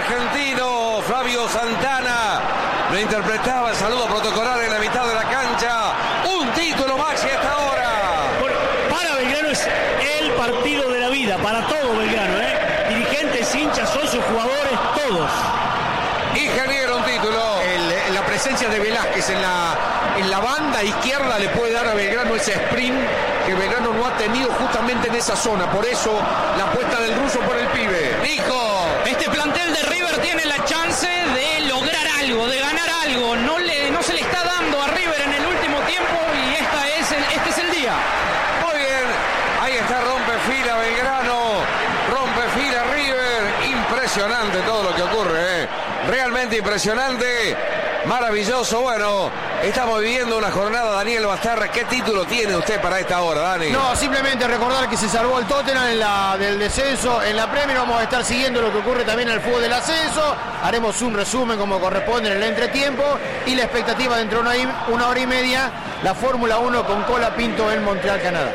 argentino Flavio Santana lo interpretaba el saludo protocolar en la mitad de la cancha. Un título, Maxi, hasta ahora. Para Belgrano es el partido de la vida, para todo Belgrano, dirigentes, hinchas, socios, jugadores, todos. Ingeniero, un título. La presencia de Velázquez en la banda izquierda le puede dar a Belgrano ese sprint que Belgrano no ha tenido justamente en esa zona. Por eso la apuesta del ruso por el pibe. Nico. Este plantel de River tiene la chance de lograr algo, de ganar algo. No se le está dando a River en el último tiempo y este es el día. Muy bien. Ahí está, rompe fila Belgrano. Rompe fila River. Impresionante todo lo que ocurre, Realmente impresionante. Maravilloso. Bueno, estamos viviendo una jornada. Daniel Basterra, ¿qué título tiene usted para esta hora, Dani? No, simplemente recordar que se salvó el Tottenham del descenso en la Premier. Vamos a estar siguiendo lo que ocurre también en el fútbol del ascenso. Haremos un resumen como corresponde en el entretiempo. Y la expectativa dentro de una hora y media, la Fórmula 1 con Cola Pinto en Montreal, Canadá.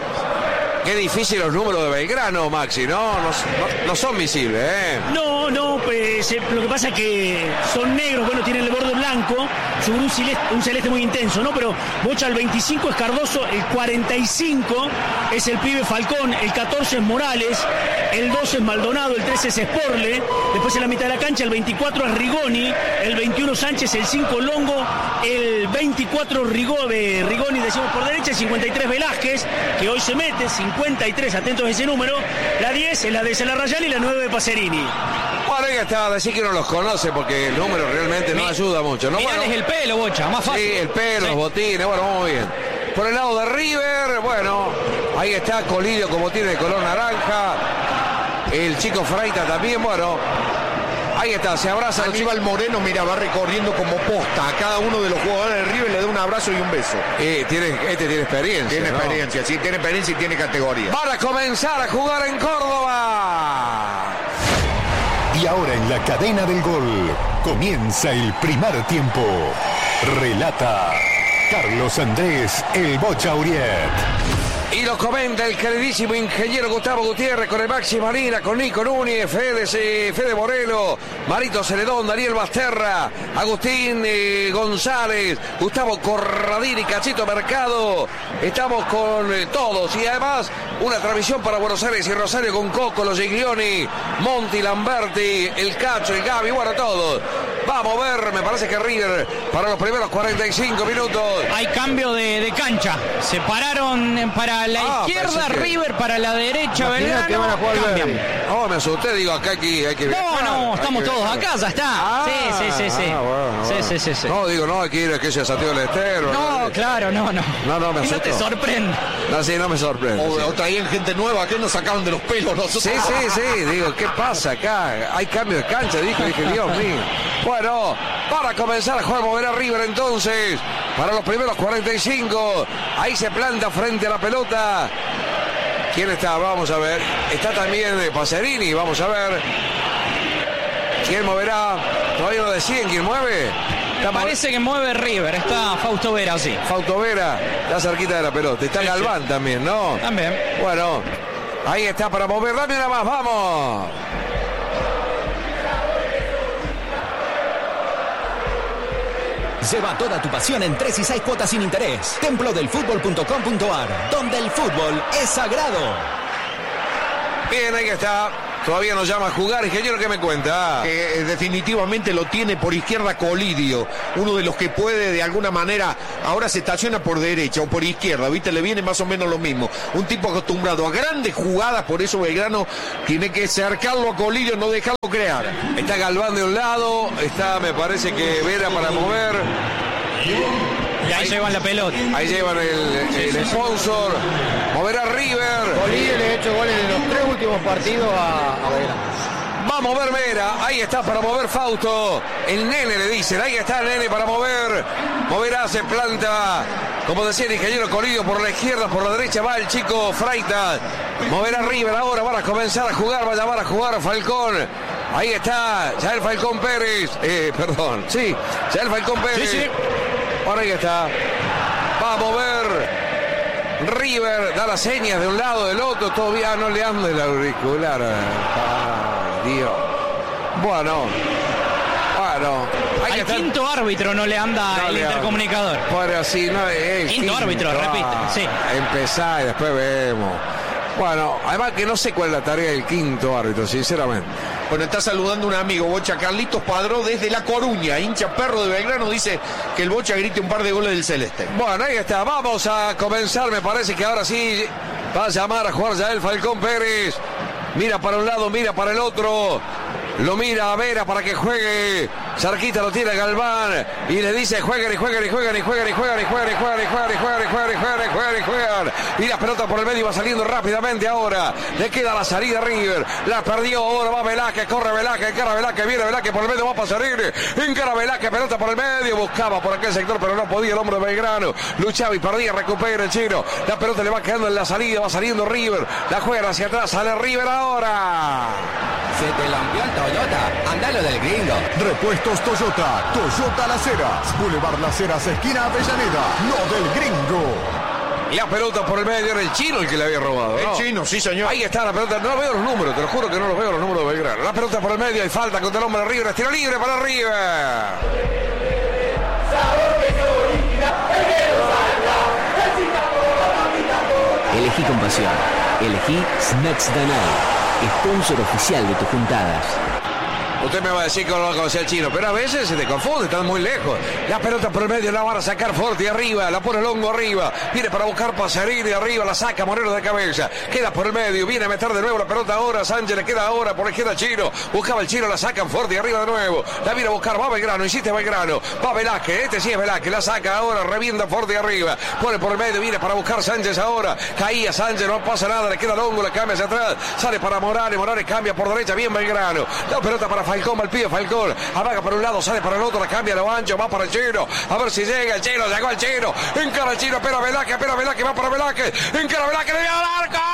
Qué difícil los números de Belgrano, Maxi, no son visibles, No, pues lo que pasa es que son negros, bueno, tienen el borde blanco, sobre un celeste muy intenso, ¿no? Pero Bocha, el 25 es Cardoso, el 45 es el pibe Falcón, el 14 es Morales, el 12 es Maldonado, el 13 es Sporle, después en la mitad de la cancha el 24 es Rigoni, el 21 Sánchez, el 5 Longo, el 24 Rigoni, decimos por derecha, el 53 Velázquez, que hoy se mete, 53, atentos a ese número, la 10 es la de Celarrayán y la 9 de Pacerini. Bueno, ahí está, decir que no los conoce porque el número realmente no ayuda mucho, ¿no? Mirales el pelo, Bocha, más fácil. Sí, el pelo, los botines, bueno, muy bien. Por el lado de River, bueno, ahí está Colidio como tiene de color naranja. El chico Freita también, bueno. Ahí está, se abraza. Aníbal Moreno, mira, va recorriendo como posta. A cada uno de los jugadores de River le da un abrazo y un beso. Este tiene experiencia. Tiene experiencia, sí, tiene experiencia y tiene categoría. Van a comenzar a jugar en Córdoba. Y ahora en la cadena del gol comienza el primer tiempo. Relata Carlos Andrés El Bocha Uriet. Y lo comenta el queridísimo ingeniero Gustavo Gutiérrez con el Maxi Marina, con Nico Núñez, Fede Morelo, Marito Celedón, Daniel Basterra, Agustín González, Gustavo Corradini, Cachito Mercado. Estamos con todos y además una transmisión para Buenos Aires y Rosario con Coco, los Giglioni, Monti, Lamberti, el Cacho, el Gavi, bueno, todos. Vamos a ver, me parece que River para los primeros 45 minutos. Hay cambio de cancha. Se pararon para la izquierda, River para la derecha, Belgrano. Que van a jugar cambian. Oh, me asusté, digo, acá hay que viajar. No, estamos todos acá, ya está. Sí. Sí. No, digo, no, hay que ir a aquella Santiago del Estero. No, claro, no. No, me asustó. No te sorprende. No me sorprende. O traían gente nueva que nos sacaban de los pelos nosotros. Sí, digo, ¿qué pasa acá? Hay cambio de cancha, dije, Dios mío. Bueno, para comenzar a jugar, moverá River entonces, para los primeros 45, ahí se planta frente a la pelota. ¿Quién está? Vamos a ver. Está también Pacerini, vamos a ver. ¿Quién moverá? Todavía no deciden quién mueve. Parece que mueve River, está Fausto Vera, sí. Fausto Vera, está cerquita de la pelota. Está Galván también, ¿no? También. Bueno, ahí está para mover. Dame una más, vamos. Lleva toda tu pasión en 3 y 6 cuotas sin interés. Templodelfutbol.com.ar, donde el fútbol es sagrado. Bien, ahí está. Todavía nos llama a jugar. Ingeniero, ¿qué me cuenta? Definitivamente lo tiene por izquierda Colidio, uno de los que puede de alguna manera, ahora se estaciona por derecha o por izquierda, ¿viste? Le viene más o menos lo mismo. Un tipo acostumbrado a grandes jugadas, por eso Belgrano tiene que cercarlo a Colidio, no dejarlo crear. Está Galván de un lado, está, me parece que Vera para mover. Y ahí llevan la pelota. Ahí llevan el sponsor. Moverá River. Colidio le ha hecho goles en los 3 últimos partidos a Belgrano. Va a mover Vera. Ahí está para mover Fausto. El nene le dicen. Ahí está el nene para mover. Moverá, se planta. Como decía el ingeniero Colidio, por la izquierda, por la derecha va el chico Freitas. Moverá River ahora. Van a comenzar a jugar. Va a llamar a jugar Falcón. Ahí está. Ya el Falcón Pérez. Perdón. Sí. Ya el Falcón Pérez. Sí. Ahora ahí está. Va a mover River, da las señas de un lado, del otro. Todavía no le anda el auricular. Dios. Bueno. Al quinto árbitro no le anda el intercomunicador. Pero si no es quinto árbitro, repite. Sí. Empezá y después vemos. Bueno, además que no sé cuál es la tarea del quinto árbitro, sinceramente. Bueno, está saludando un amigo, Bocha. Carlitos Padró desde La Coruña, hincha perro de Belgrano, dice que el Bocha grite un par de goles del Celeste. Bueno, ahí está, vamos a comenzar, me parece que ahora sí va a llamar a jugar ya el Falcón Pérez. Mira para un lado, mira para el otro. Lo mira a Vera para que juegue. Cerquita lo tira Galván y le dice jueguen. Y la pelota por el medio va saliendo rápidamente ahora. Le queda la salida a River. La perdió, ahora va Velázquez, corre Velázquez, encara Velázquez, viene Velázquez por el medio, va a pasar encara Velázquez, pelota por el medio, buscaba por aquel sector, pero no podía el hombre de Belgrano. Luchaba y perdía, recupera el chino. La pelota le va quedando en la salida, va saliendo River. La juega hacia atrás, sale River ahora. Se te lampió el Toyota, andalo del gringo. Repuestos Toyota, Toyota Las Heras, Boulevard Las Heras, esquina Avellaneda, no del gringo. La pelota por el medio, era el chino el que le había robado, ¿no? El chino, sí señor. Ahí está la pelota, no veo los números, te lo juro que no los veo los números de Belgrano. La pelota por el medio, hay falta contra el hombre de River, tiro libre para River. Elegí con pasión, elegí Snacks Danai, sponsor oficial de tus juntadas. Usted me va a decir que no lo conocía el chino, pero a veces se te confunde, están muy lejos. La pelota por el medio, la van a sacar Forti arriba, la pone Longo arriba, viene para buscar Pasarini arriba, la saca Moreno de cabeza, queda por el medio, viene a meter de nuevo la pelota ahora, Sánchez le queda ahora por la izquierda Chino, buscaba el Chino, la sacan Forti arriba de nuevo, la viene a buscar, va Belgrano, insiste Belgrano, va Velázquez, este sí es Velázquez, la saca ahora, revienta Forti arriba, pone por el medio, viene para buscar Sánchez ahora, caía Sánchez, no pasa nada, le queda Longo, la cambia hacia atrás, sale para Morales, Morales cambia por derecha, bien Belgrano, la pelota para Falcón, al pie Falcón, amaga para un lado, sale para el otro, la cambia a lo ancho, va para el Chino, a ver si llega el Chino, llegó el Chino, encara el Chino, espera Velázquez, va para Velázquez, encara Velázquez, le dio al arco,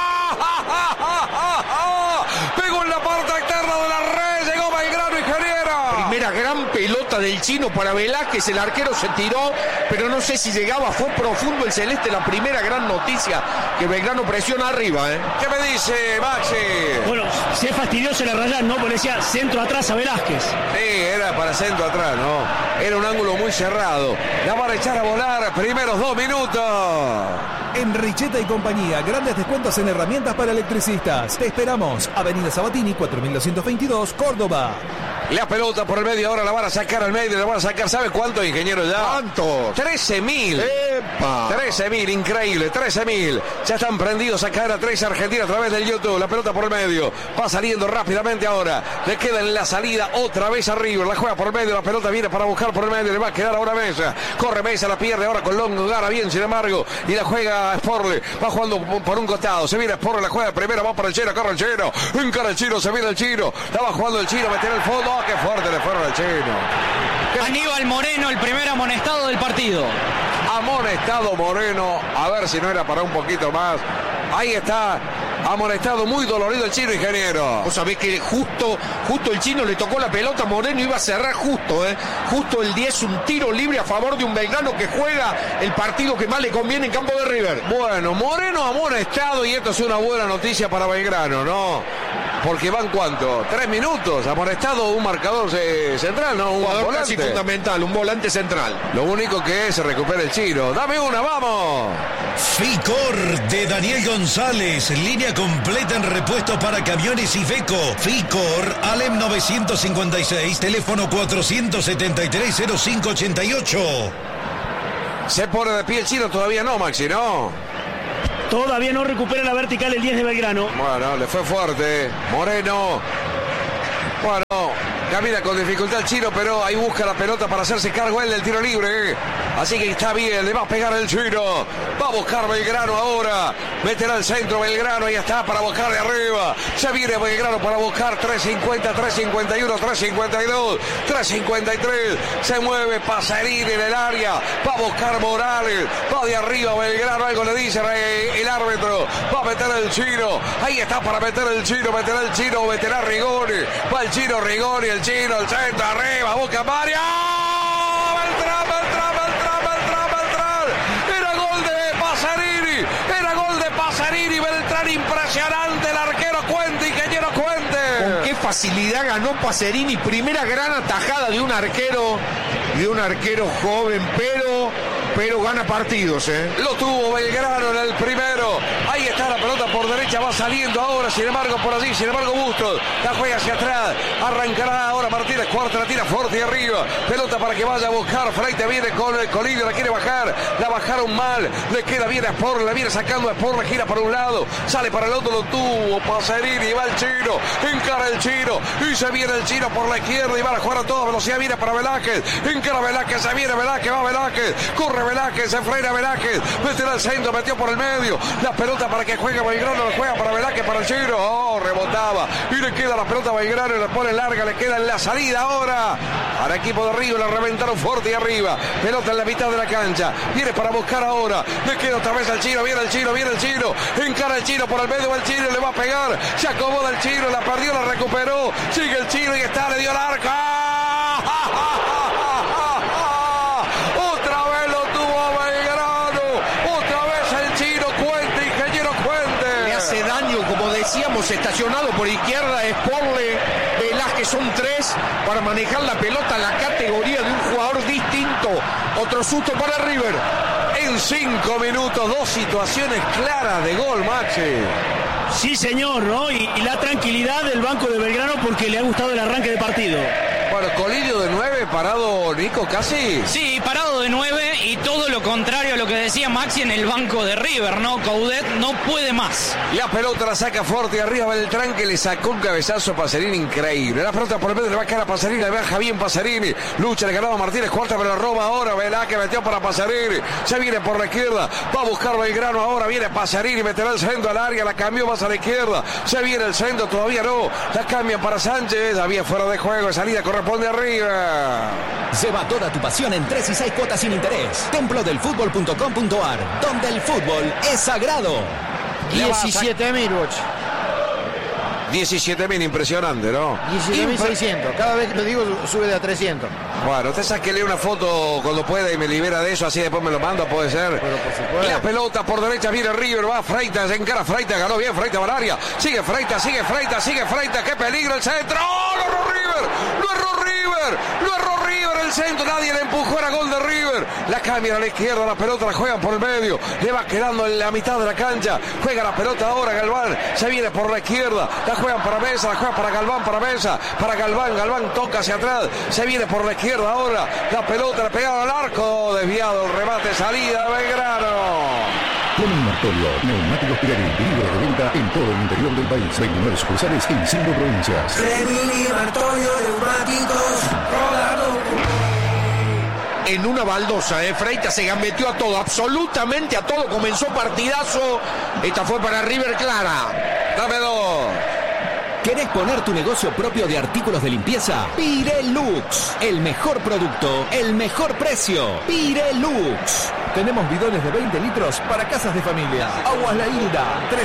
pegó en la parte externa de la red, llegó Belgrano, ingeniero. Primera gran pelota del Chino para Velázquez, el arquero se tiró, pero no sé si llegaba, fue profundo el Celeste, la primera gran noticia, que Belgrano presiona arriba, ¿Qué me dice Maxi? Bueno, se fastidioso la Rayán, ¿no? Porque decía centro atrás a Velázquez. Sí, era para centro atrás, ¿no? Era un ángulo muy cerrado. La van a echar a volar, primeros 2 minutos. En Richeta y compañía, grandes descuentos en herramientas para electricistas. Te esperamos. Avenida Sabatini, 4222, Córdoba. La pelota por el medio, ahora la van a sacar al medio, la van a sacar, ¿sabe cuánto, ingeniero, ya? ¿Cuánto? 13.000. ¡Epa! 13.000, increíble, 13.000. Ya están prendidos a caer a 3 Argentina a través del YouTube. La pelota por el medio, va saliendo rápidamente ahora. Le queda en la salida otra vez a River, la juega por el medio, la pelota viene para buscar por el medio, le va a quedar ahora Mesa. Corre Mesa, la pierde ahora con Longo, gana bien, sin embargo, y la juega Sporle. Va jugando por un costado, se viene Sporle, la juega primero, va para el Chino, corre el Chino, encara el Chino, se viene el Chino, la va jugando el Chino, meter el fondo. ¡Qué fuerte le fueron al Chino! Aníbal Moreno, el primer amonestado del partido. Amonestado Moreno, a ver si no era para un poquito más. Ahí está, amonestado, muy dolorido el Chino, ingeniero. Vos sabés que justo el Chino le tocó la pelota, Moreno iba a cerrar justo, justo el 10, un tiro libre a favor de un Belgrano que juega el partido que más le conviene en campo de River. Bueno, Moreno amonestado y esto es una buena noticia para Belgrano, ¿no? Porque van ¿cuánto? 3 minutos, amonestado un marcador central, ¿no? Un jugador volante. Casi fundamental, un volante central. Lo único que es, se recupera el Chino. Dame una, vamos. Ficor de Daniel González, línea completa en repuesto para camiones Iveco. Ficor, Alem 956, teléfono 473-0588. Se pone de pie el Chino, todavía no, Maxi, ¿no? Todavía no recupera la vertical el 10 de Belgrano. Bueno, le fue fuerte. Moreno. Bueno, camina con dificultad el Chino, pero ahí busca la pelota para hacerse cargo él del tiro libre. Así que está bien, le va a pegar el Chino. Va a buscar Belgrano ahora. Meterá el centro Belgrano, ahí está para buscar de arriba. Se viene Belgrano para buscar 3.50, 3.51, 3.52, 3.53. Se mueve Pasarín en el área. Va a buscar Morales. Va de arriba Belgrano, algo le dice el árbitro. Va a meter el Chino. Ahí está para meter el Chino. Meterá el Chino, meterá Rigoni. Va el Chino, Rigoni, el Chino, el centro arriba. Busca Mario. Beltrán. Era gol de Pasarini. Beltrán impresionante. El arquero Cuente, ingeniero Cuente. ¿Con qué facilidad ganó Pacerini. Primera gran atajada de un arquero joven, pero gana partidos, Lo tuvo Belgrano en el primero. Ahí está la pelota por derecha, va saliendo ahora, sin embargo Bustos la juega hacia atrás, arrancará ahora Martínez, cuarta la tira fuerte y arriba, pelota para que vaya a buscar, Freitas viene con el Colidio, la quiere bajar, la bajaron mal, le queda bien a Sport, la viene sacando a Sport, la gira para un lado, sale para el otro, lo tuvo Pacerini, va el Chino, encara el Chino, y se viene el Chino por la izquierda y va a jugar a toda velocidad, viene para Velázquez, encara Velázquez, se viene Velázquez, va Velázquez, corre Velázquez, se frena Velázquez, mete al centro, metió por el medio, la pelota para que juegue Belgrano, la juega para Velázquez, para el Chino, rebotaba, y le queda la pelota a Belgrano, y la pone larga, le queda en la salida ahora, para equipo de Río, la reventaron fuerte y arriba, pelota en la mitad de la cancha, viene para buscar ahora, le queda otra vez al Chino, viene el Chino, encara el Chino por el medio, va el Chino, le va a pegar, se acomoda el Chino, la perdió, la recuperó, sigue el Chino y está, le dio el arco. Decíamos, estacionado por izquierda, Sporle, Velázquez, son tres para manejar la pelota, la categoría de un jugador distinto. Otro susto para River. En 5 minutos, 2 situaciones claras de gol, Maxi. Sí, señor, ¿no? Y la tranquilidad del banco de Belgrano porque le ha gustado el arranque de partido. Bueno, Colidio de 9, parado Nico casi. Sí, parado de 9 y todo lo contrario a lo que decía Maxi en el banco de River, ¿no? Coudet no puede más. La pelota la saca fuerte arriba Beltrán, que le sacó un cabezazo a Pacerini increíble. La pelota por el medio le va a quedar a Pacerini, le baja bien Pacerini. Lucha, le ganaba Martínez, cuarta, pero roba ahora Velázquez, metió para Pacerini. Se viene por la izquierda, va a buscar Belgrano ahora, viene Pacerini, meterá el centro al área, la cambió más a la izquierda. Se viene el centro, todavía no. La cambian para Sánchez, había fuera de juego, salida corresponde arriba. Lleva toda tu pasión en 3 y 6 cuotas sin interés. Templodelfutbol.com.ar, donde el fútbol es sagrado. 17.000, Boch. 17.000, impresionante, ¿no? 17.600. Cada vez que lo digo sube de a 300. Bueno, usted sabe que lee una foto cuando pueda y me libera de eso, así después me lo manda, puede ser. Pero por supuesto. La pelota por derecha, viene River, va Freitas, encara Freitas, ganó bien Freitas, Valaria. Sigue Freitas, qué peligro el centro. ¡Oh, lo erró River! El centro, nadie le empujó, era gol de River. La cambian a la izquierda, la pelota la juegan por el medio, le va quedando en la mitad de la cancha, juega la pelota ahora Galván, se viene por la izquierda, la juegan para Mesa, la juegan para Galván, para Mesa, para Galván toca hacia atrás, se viene por la izquierda ahora, la pelota la pegaron al arco, desviado el remate, salida de Belgrano. Fleming Martorio, neumáticos Pirelli, libres de venta en todo el interior del país. 29 sucursales en 5 provincias. Fleming Martorio, neumáticos, rodado. En una baldosa, Freitas se gambeteó a todo, absolutamente a todo, comenzó partidazo. Esta fue para River clara. Dámelo. ¿Querés poner tu negocio propio de artículos de limpieza? Pirelux, el mejor producto, el mejor precio. Pirelux. Tenemos bidones de 20 litros para casas de familia. Aguas La Hilda,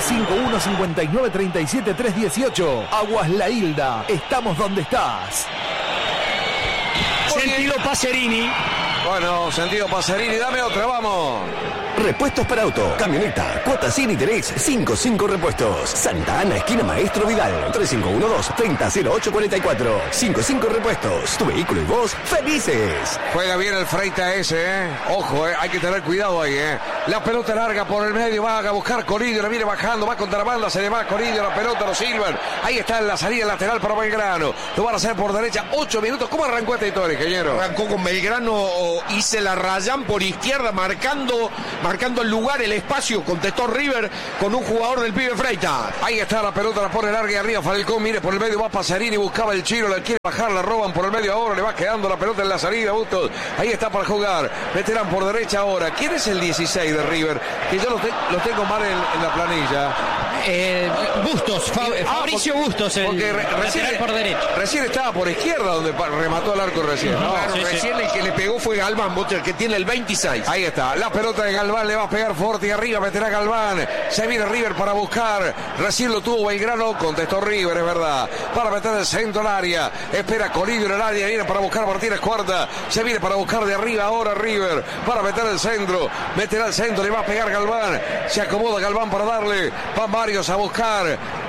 351-5937-318. Aguas La Hilda, estamos donde estás. Sentido Pacerini. Bueno, sentido Pacerini, dame otra, vamos. Repuestos para auto, camioneta, cuotas sin interés, 55 repuestos. Santa Ana, esquina Maestro Vidal, 3512-300844. 55 repuestos, tu vehículo y vos felices. Juega bien el Freitas ese, Ojo, hay que tener cuidado ahí, La pelota larga por el medio, va a buscar Colidio, la viene bajando, va contra la banda, se le va a Colidio, la pelota lo silban. Ahí está en la salida lateral para Belgrano. Lo van a hacer por derecha, 8 minutos. ¿Cómo arrancó esta historia, ingeniero? Arrancó con Belgrano y se la rayan por izquierda, marcando el lugar, el espacio, contestó River con un jugador del pibe Freitas. Ahí está la pelota, la pone larga y arriba Falcón, mire por el medio, va Pacerini, buscaba el Chino, la quiere bajar, la roban por el medio ahora, le va quedando la pelota en la salida, Bustos, ahí está para jugar, meterán por derecha ahora. ¿Quién es el 16 de River? Que yo lo tengo mal en la planilla. Bustos, Fabricio Bustos, el lateral por derecha. Recién estaba por izquierda donde remató el arco recién. ¿no? Claro, sí, recién el que le pegó fue Galván, el que tiene el 26. Ahí está, la pelota de Galván, le va a pegar fuerte y arriba, meterá Galván. Se viene River para buscar. Recién lo tuvo Belgrano, contestó River, es verdad. Para meter el centro al área. Espera Colidio en el área, viene para buscar Martínez cuarta. Se viene para buscar de arriba ahora River. Para meter el centro. Meterá el centro, le va a pegar Galván. Se acomoda Galván para darle. Van varios a buscar.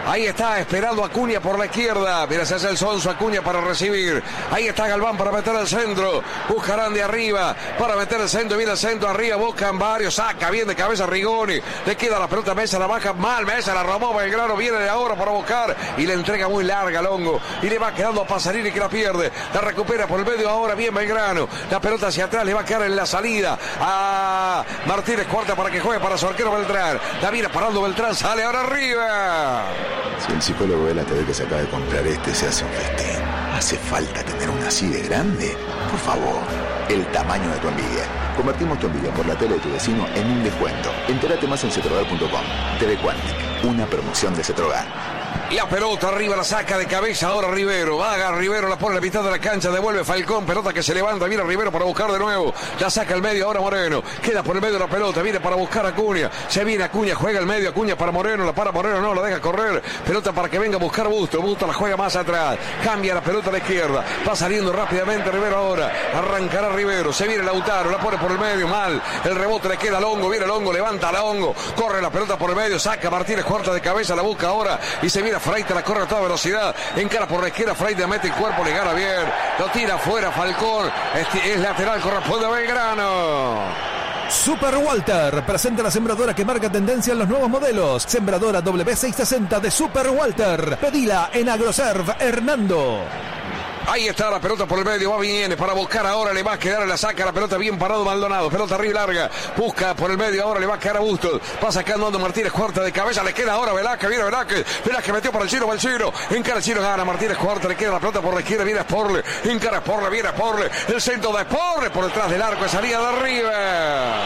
Ahí está esperando Acuña por la izquierda. Mira, se hace el sonso Acuña para recibir. Ahí está Galván para meter el centro. Buscarán de arriba para meter el centro. Viene el centro arriba. Buscan varios. Saca bien de cabeza Rigoni. Le queda la pelota. Mesa la baja mal. Mesa la robó. Belgrano viene de ahora para buscar. Y le entrega muy larga Longo. Y le va quedando a Pasarini que la pierde. La recupera por el medio ahora. Bien Belgrano. La pelota hacia atrás. Le va a quedar en la salida a Martínez Cuarta para que juegue para su arquero Beltrán. La viene parando Beltrán. Sale ahora arriba. Si el psicólogo de la TV que se acaba de comprar se hace un festín, ¿hace falta tener una así de grande? Por favor, el tamaño de tu envidia. Convertimos tu envidia por la tele de tu vecino en un descuento. Entérate más en cetrogar.com. TV Quantic, una promoción de Cetrogar. La pelota arriba, la saca de cabeza ahora Rivero. Vaga Rivero, la pone en la mitad de la cancha. Devuelve Falcón, pelota que se levanta. Viene Rivero para buscar de nuevo. La saca al medio ahora Moreno. Queda por el medio la pelota. Viene para buscar a Acuña. Se viene Acuña, juega el medio. Acuña para Moreno. La para Moreno, no, la deja correr. Pelota para que venga a buscar Busto. Busto la juega más atrás. Cambia la pelota a la izquierda. Va saliendo rápidamente Rivero ahora. Arrancará Rivero. Se viene Lautaro. La pone por el medio. Mal. El rebote le queda a Longo. Viene Longo. Levanta a Longo. Corre la pelota por el medio. Saca Martínez Cuarta de cabeza. La busca ahora. Y se viene Freite. La corre a toda velocidad. Encara por la izquierda. Freite mete el cuerpo. Le gana bien. Lo tira afuera Falcón. Es lateral. Corresponde a Belgrano. Super Walter presenta la sembradora que marca tendencia en los nuevos modelos. Sembradora W660 de Super Walter. Pedila en Agroserv Hernando. Ahí está la pelota por el medio, va bien para buscar ahora, le va a quedar, la saca la pelota bien parado Maldonado, pelota arriba larga, busca por el medio ahora, le va a quedar a Bustos, va sacando Ando Martínez Cuarta de cabeza, le queda ahora Velázquez, viene Velázquez metió para el Chino, va el Chino, encara el Chino, gana Martínez Cuarta, le queda la pelota por la izquierda, viene Sporle, encara Sporle, viene Sporle, el centro de Sporle por detrás del arco, de salida de arriba.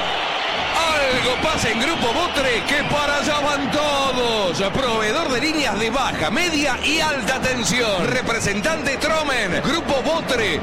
Algo pasa en Grupo Botre, que para allá van todos. Proveedor de líneas de baja, media y alta tensión. Representante Tromen. Grupo Botre,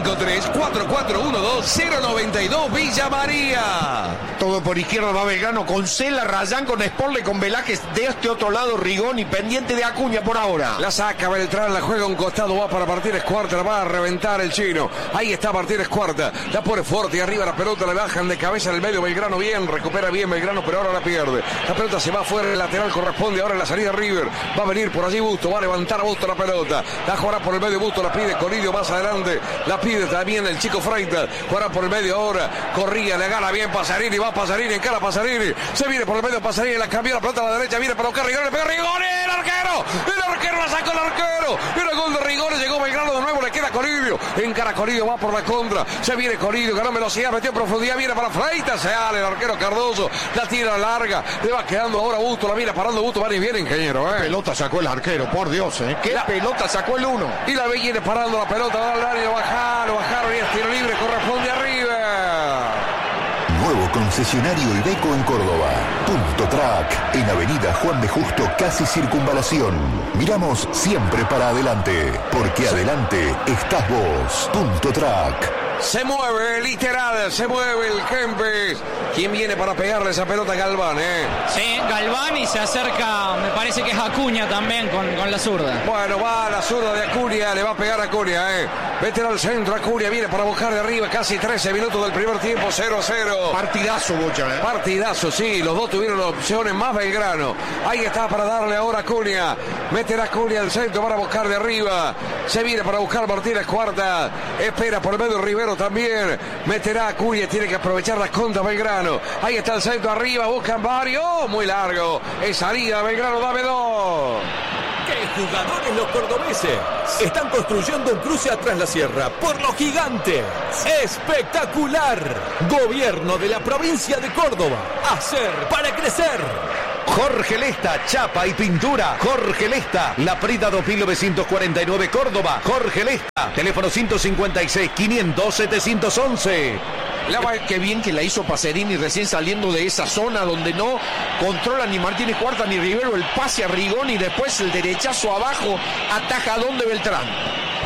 353-4412-092 Villa María. Todo por izquierda va Belgrano con Cela, Rayán, con Sporle, con Velázquez. De este otro lado Rigoni, pendiente de Acuña por ahora. La saca Beltrán, la juega a un costado, va para Martínez Cuarta, la va a reventar el Chino. Ahí está Martínez Cuarta, la pone fuerte y arriba la pelota, le bajan de cabeza en el medio Belgrano bien, recupera bien Belgrano, pero ahora la pierde. La pelota se va fuera, el lateral corresponde ahora en la salida River. Va a venir por allí Busto, va a levantar a Busto la pelota. La jugará por el medio Busto, la pide Coridio más adelante. La pide también el chico Freitas. Jugará por el medio ahora. Corría, le gana bien Pasarini, va Pasarini, encara Pasarini. Se viene por el medio Pasarini, la cambió la pelota a la derecha, viene para buscar Rigoni, le pega Rigoni, el arquero la sacó el arquero. Viene el gol de Rigoni, llegó Belgrano de nuevo, le queda Coridio. Encara Coridio, va por la contra. Se viene Coridio, ganó velocidad, metió profundidad, viene para Freitas, se sale el arquero Cardoso. La tira larga, le va quedando ahora Busto, la mira parando Busto, va bien ingeniero. ¿Qué pelota sacó el arquero, por Dios, qué pelota sacó el uno. Y la viene parando la pelota, va al área, lo bajaron y es tiro libre, corresponde arriba. Nuevo concesionario Iveco en Córdoba. Punto Track, en Avenida Juan de Justo, casi Circunvalación. Miramos siempre para adelante, porque adelante estás vos. Punto Track. Se mueve, literal, se mueve el Kempes. ¿Quién viene para pegarle esa pelota a Galván, Sí, Galván, y se acerca, me parece que es Acuña también con la zurda. Bueno, va la zurda de Acuña, le va a pegar a Acuña, Vete al centro, Acuña viene para buscar de arriba, casi 13 minutos del primer tiempo, 0-0. Partidazo, Bocha, Partidazo, sí, los dos tuvieron opciones más Belgrano. Ahí está para darle ahora a Acuña. Meterá Acuña al centro para buscar de arriba. Se viene para buscar Martínez Cuarta. Espera por el medio Rivero también. Meterá Acuña, tiene que aprovechar las contras Belgrano. Ahí está el centro arriba, buscan varios. Muy largo. Es salida, Belgrano, dame dos. ¡Qué jugadores los cordobeses! Están construyendo un cruce atrás la sierra, por los gigantes. ¡Espectacular! Gobierno de la provincia de Córdoba. Hacer para crecer. Jorge Lesta, chapa y pintura. Jorge Lesta, La Prida 2949 Córdoba. Jorge Lesta, teléfono 156 500 711. Qué bien que la hizo Pacerini recién saliendo de esa zona donde no controla ni Martínez Cuarta ni Rivero. El pase a Rigoni y después el derechazo abajo, atajadón de Beltrán.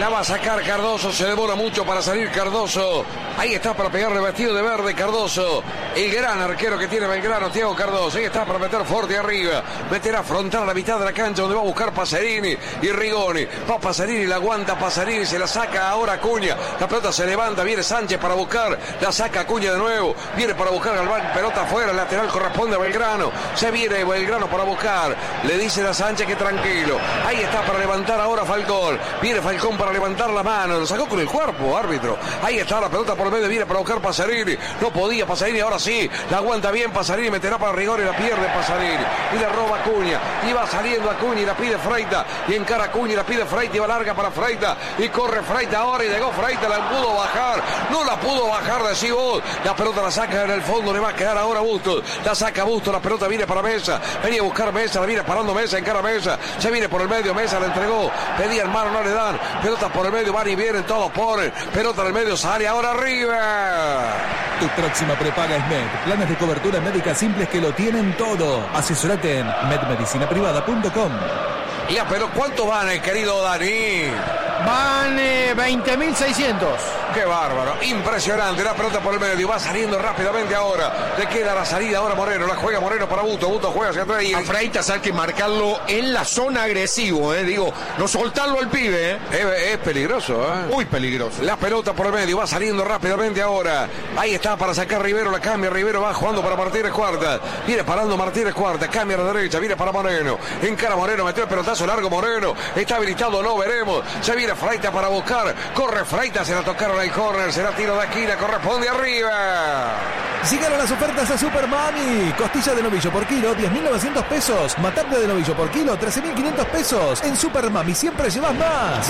La va a sacar Cardoso, se demora mucho para salir Cardoso. Ahí está para pegarle vestido de verde Cardoso. El gran arquero que tiene Belgrano, Thiago Cardoso. Ahí está para meter fuerte arriba. Meterá frontal a la mitad de la cancha donde va a buscar Pacerini y Rigoni. Va Pacerini, la aguanta Pacerini, se la saca ahora Acuña. La pelota se levanta, viene Sánchez para buscar. La saca Acuña de nuevo. Viene para buscar Galván, pelota afuera, lateral corresponde a Belgrano. Se viene Belgrano para buscar. Le dicen a Sánchez que tranquilo. Ahí está para levantar ahora Falcón. Viene Falcón para levantar la mano. Lo sacó con el cuerpo, árbitro. Ahí está la pelota por medio, viene para buscar Pacerini. No podía Pacerini, ahora sí. La aguanta bien Pacerini, meterá para Rigoni, la pierde Pacerini. Y la roba Acuña. Y va saliendo Acuña y la pide Freita. Y encara Acuña y la pide Freita. Y va larga para Freita. Y corre Freita ahora y llegó Freita. La pudo bajar. No la pudo bajar, decís vos. La pelota la saca en el fondo. Le va a quedar ahora Bustos. La saca Bustos. La pelota viene para Mesa. Venía a buscar Mesa. La viene parando Mesa. Encara Mesa. Se viene por el medio. Mesa la entregó. Pedían mano, no le dan. Pelota por el medio. Van y vienen. Todos ponen. Pelota en el medio. Sale ahora arriba. Tu próxima prepaga es Med. Planes de cobertura médica simples que lo tienen todo. Asesorate en medmedicinaprivada.com. Ya, pero ¿cuánto van, querido Dani? Van 20.600. Qué bárbaro, impresionante. La pelota por el medio, va saliendo rápidamente ahora. Le queda la salida ahora Moreno, la juega Moreno para Busto. Busto juega hacia atrás. Y a Freitas hay que marcarlo en la zona agresivo, digo, no soltarlo al pibe. Es peligroso, Muy peligroso. La pelota por el medio, va saliendo rápidamente ahora. Ahí está para sacar Rivero, la cambia. Rivero va jugando para Martínez Cuarta. Viene parando Martínez Cuarta, cambia a la derecha, viene para Moreno. Encara Moreno, metió el pelotazo largo Moreno. Está habilitado, no veremos. Se viene Freitas para buscar. Corre Freitas, se la tocaron al córner. Será tiro de esquina, corresponde arriba. Llegaron las ofertas a Super Mami. Costilla de novillo por kilo, 10.900 pesos. Matambre de novillo por kilo, 13.500 pesos. En Super Mami siempre llevas más.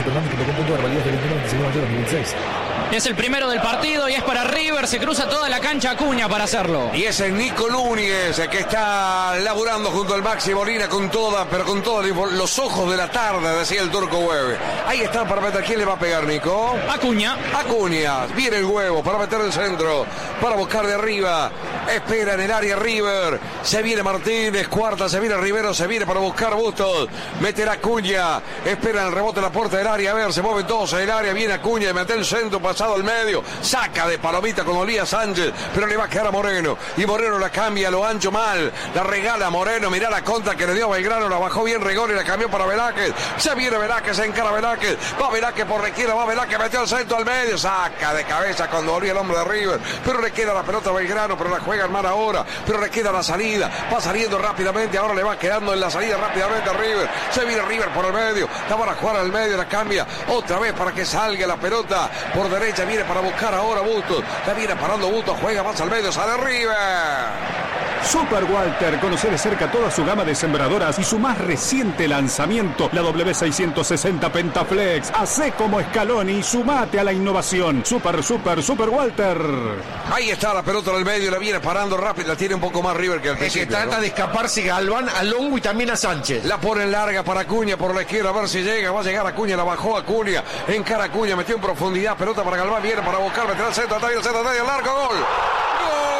Es el primero del partido y es para River. Se cruza toda la cancha Acuña para hacerlo. Y es el Nico Núñez que está laburando junto al Maxi Molina con toda, pero con todos los ojos de la tarde, decía el Turco Hueve. Ahí están para meter. ¿Quién le va a pegar, Nico? Acuña. Acuña. Viene el huevo para meter el centro. Para buscar de arriba. Espera en el área River. Se viene Martínez Cuarta. Se viene Rivero. Se viene para buscar Bustos. Meterá Acuña. Espera el rebote en la puerta del área. A ver, se mueven todos en el área. Viene Acuña y mete el centro pasado al medio. Saca de palomita con Olía Sánchez. Pero le va a quedar a Moreno. Y Moreno la cambia a lo ancho mal. La regala a Moreno. Mirá la contra que le dio a Belgrano. La bajó bien Rigoni y la cambió para Velázquez. Se viene Velázquez. Se encara Velázquez. Va Velázquez por la izquierda. Va Velázquez. Metió el centro al medio. Saca de cabeza cuando volvía el hombre de River. Pero le queda la pelota a Belgrano. Pero la juega mal ahora. Pero le queda la salida. Va saliendo rápidamente. Ahora le va quedando en la salida rápidamente a River. Se viene River por el medio. La van a jugar al medio. La cambia otra vez para que salga la pelota por derecha. Viene para buscar ahora Bustos. La viene parando Bustos. Juega más al medio. Sale River. Super Walter, conoce de cerca toda su gama de sembradoras y su más reciente lanzamiento, la W660 Pentaflex. Hacé como Scaloni y sumate a la innovación. Super Walter. Ahí está la pelota en el medio, la viene parando rápido, la tiene un poco más River que al principio. Que trata de escaparse Galván a Longo y también a Sánchez. La pone larga para Acuña por la izquierda, a ver si llega, va a llegar Acuña, la bajó Acuña, encara Acuña, metió en profundidad, pelota para Galván, viene para buscar, meterá el centro, ataque, el largo, gol. ¡Gol!